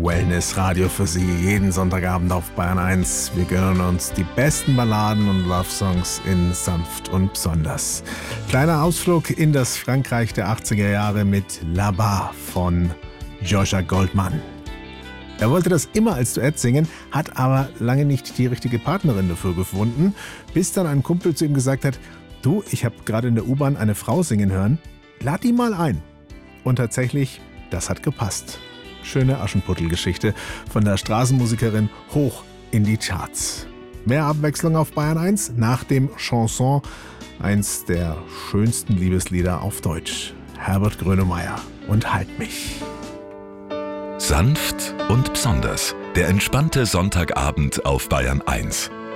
Wellness-Radio für Sie, jeden Sonntagabend auf Bayern 1. Wir gönnen uns die besten Balladen und Love-Songs in Sanft und Besonders. Kleiner Ausflug in das Frankreich der 80er Jahre mit Là-bas von Joshua Goldman. Er wollte das immer als Duett singen, hat aber lange nicht die richtige Partnerin dafür gefunden, bis dann ein Kumpel zu ihm gesagt hat: Du, ich habe gerade in der U-Bahn eine Frau singen hören, lad die mal ein. Und tatsächlich, das hat gepasst. Schöne Aschenputtel-Geschichte von der Straßenmusikerin hoch in die Charts. Mehr Abwechslung auf Bayern 1 nach dem Chanson, eins der schönsten Liebeslieder auf Deutsch. Herbert Grönemeyer und Halt mich. Sanft und besonders. Der entspannte Sonntagabend auf Bayern 1.